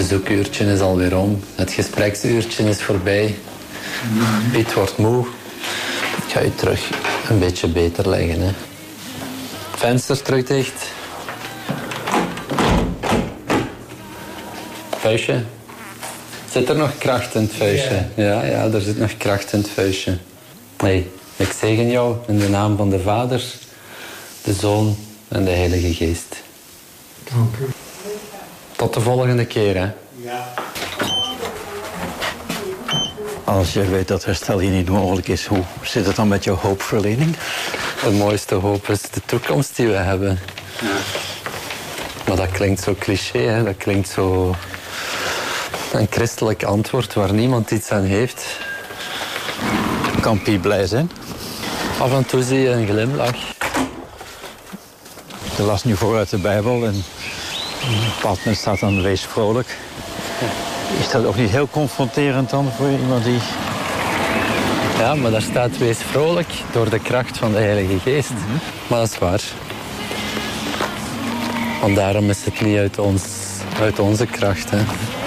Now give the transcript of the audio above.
bezoekuurtje is alweer om. Het gespreksuurtje is voorbij. Piet wordt moe. Ik ga je terug een beetje beter leggen. Hè. Venster terug dicht. Vuistje. Zit er nog kracht in het vuistje? Ja, er zit nog kracht in het vuistje. Nee, ik zegen jou in de naam van de Vader, de Zoon en de Heilige Geest. Dank u. Tot de volgende keer, hè. Ja. Als je weet dat herstel hier niet mogelijk is, hoe zit het dan met jouw hoopverlening? De mooiste hoop is de toekomst die we hebben. Ja. Maar dat klinkt zo cliché, hè. Dat klinkt zo... een christelijk antwoord waar niemand iets aan heeft. Kan Piet blij zijn? Af en toe zie je een glimlach. Je las nu vooruit de Bijbel en op een bepaald moment staat dan wees vrolijk. Is dat ook niet heel confronterend dan voor iemand die... Ja, maar daar staat wees vrolijk door de kracht van de Heilige Geest. Maar dat is waar. Want daarom is het niet uit onze kracht, hè.